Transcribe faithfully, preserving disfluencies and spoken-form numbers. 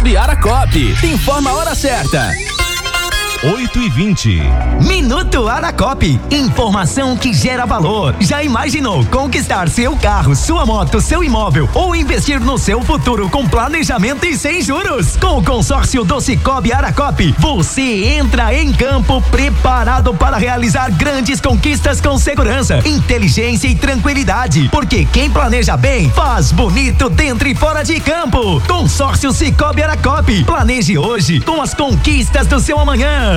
Cicobi Aracop. Informa a hora certa. oito e vinte. Minuto Aracop. Informação que gera valor. Já imaginou conquistar seu carro, sua moto, seu imóvel ou investir no seu futuro com planejamento e sem juros? Com o consórcio do Cicobi Aracop, você entra em campo preparado para realizar grandes conquistas com segurança, inteligência e tranquilidade. Porque quem planeja bem, faz bonito dentro e fora de campo. Consórcio Cicobi Aracop. Planeje hoje com as conquistas do seu amanhã.